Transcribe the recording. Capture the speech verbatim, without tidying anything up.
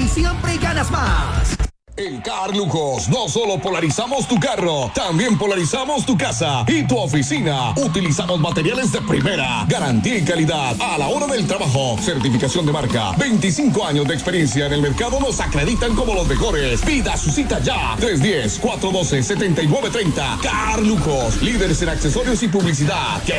siempre ganas más. En Car Lujos no solo polarizamos tu carro, también polarizamos tu casa y tu oficina. Utilizamos materiales de primera, garantía y calidad a la hora del trabajo. Certificación de marca, veinticinco años de experiencia en el mercado nos acreditan como los mejores. Pida su cita ya, tres uno cero, cuatro uno dos, siete nueve tres cero. Car Lujos, líderes en accesorios y publicidad. ¿Qué